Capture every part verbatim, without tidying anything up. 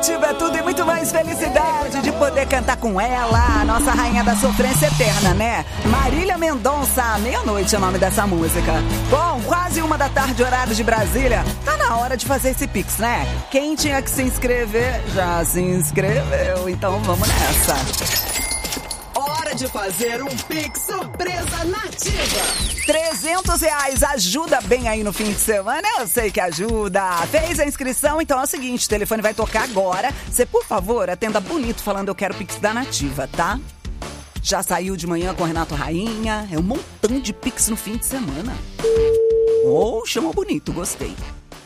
Nativa é tudo e muito mais felicidade de poder cantar com ela, a nossa rainha da sofrência eterna, né? Marília Mendonça, Meia-Noite é o nome dessa música. Bom, quase uma da tarde, horário de Brasília. Tá na hora de fazer esse Pix, né? Quem tinha que se inscrever, já se inscreveu, então vamos nessa. Hora de fazer um Pix surpresa nativa. trezentos reais ajuda bem aí no fim de semana? Eu sei que ajuda. Fez a inscrição? Então é o seguinte, o telefone vai tocar agora. Você, por favor, atenda bonito falando eu quero Pix da Nativa, tá? Já saiu de manhã com o Renato Rainha. É um montão de Pix no fim de semana. Oh, chamou bonito, gostei.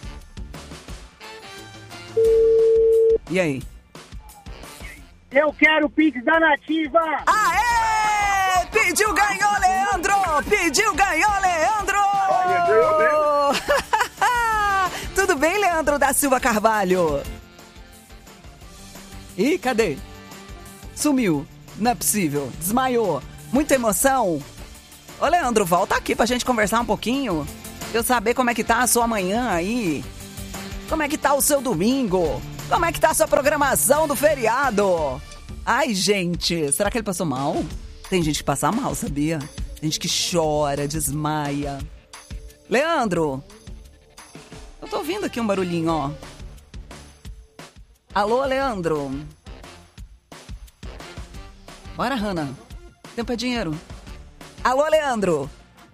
E aí? Eu quero Pix da Nativa! Aê! Pediu, ganhou, Leandro! Pediu, ganhou, Leandro! Tudo bem, Leandro da Silva Carvalho? Ih, cadê? Sumiu. Não é possível. Desmaiou. Muita emoção. Ô, Leandro, volta aqui pra gente conversar um pouquinho. Eu saber como é que tá a sua manhã aí. Como é que tá o seu domingo? Como é que tá a sua programação do feriado? Ai, gente, será que ele passou mal? Tem gente que passa mal, sabia? Tem gente que chora, desmaia. Leandro! Eu tô ouvindo aqui um barulhinho, ó. Alô, Leandro? Bora, Hanna. Tempo é dinheiro. Alô, Leandro?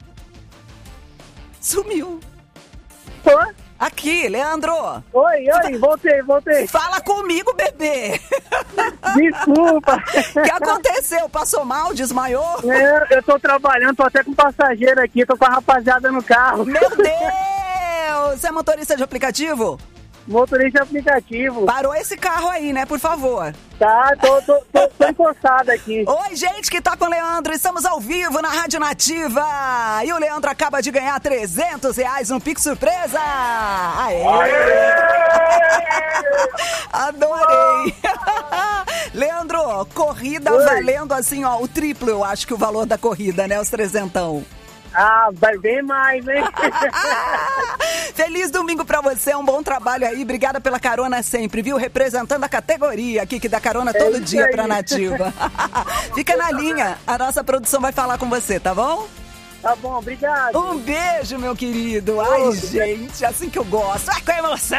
Sumiu. Oi? Aqui, Leandro. Oi, oi, voltei, voltei. Fala comigo, bebê. Desculpa. O que aconteceu? Passou mal? Desmaiou? É, eu tô trabalhando, tô até com passageiro aqui, tô com a rapaziada no carro. Meu Deus! Você é motorista de aplicativo? Motorista aplicativo. Parou esse carro aí, né, por favor. Tá, tô, tô, tô, tô encostado aqui. Oi, gente que tá com o Leandro, estamos ao vivo na Rádio Nativa. E o Leandro acaba de ganhar trezentos reais no Pix Surpresa. Aê! Aê! Adorei. Leandro, corrida Oi. valendo assim, ó, o triplo, eu acho que o valor da corrida, né, os trezentão. Ah, vai bem mais, hein? Feliz domingo pra você, um bom trabalho aí, obrigada pela carona sempre, viu? Representando a categoria aqui que dá carona todo é dia aí. Pra Nativa. Fica na linha, a nossa produção vai falar com você, tá bom? Tá bom, obrigado. Um beijo, meu querido. Ai, oh, gente, assim que eu gosto. Ai, com emoção!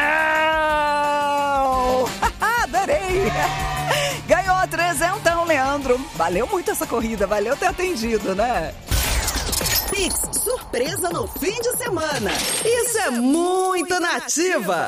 Adorei! Ganhou trezentão, Leandro. Valeu muito essa corrida, valeu ter atendido, né? Pix surpresa no fim de semana. Isso é muito Nativa.